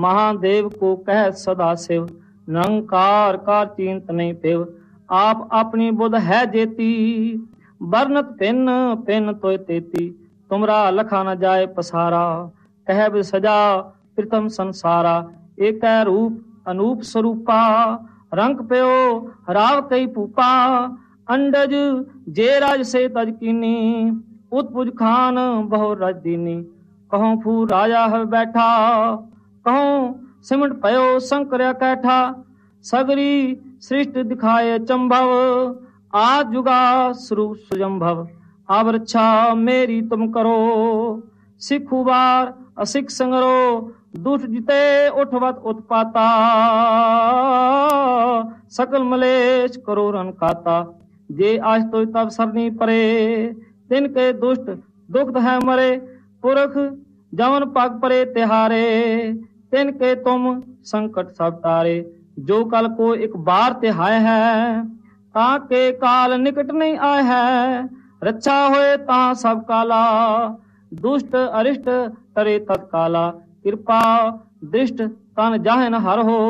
महादेव को कह सदा शिव, निरंकार का चिंत नहीं पिव। आप अपनी बुध है जेती, बरनत पिन पिन तोय तेती। तुमरा लखा न जाए पसारा, कह सजा प्रथम संसारा। एक रूप अनूप स्वरूपा, रंग प्यो राव कई पूपा। अंडज जे राज से तज कीनी, उत्पुज खान बहु रज दीनी। कहूं फू राजा है बैठा, कहूं सिमट पयो शंकर कैठा। सगरी सृष्टि दिखाए चंभव, आज जुगा स्वरूप सुजंभव। अब रक्षा मेरी तुम करो, सिखु बार असिख संगरो। दुष्ट जिते उठवत उत्पाता, सकल मलेश करो रन काता। जे आज तो तब सरनी परे, तिनके दुष्ट दुख है मरे। पुरख जवन पग परे तिहारे, तिनके तुम संकट सब तारे। जो कल को एक बार तिहाय है, ताके काल निकट नहीं आए है। रक्षा होए ता सब काला, दुष्ट अरिष्ट तरे तत्काला। कृपा दृष्ट तन जाहे न हर हो,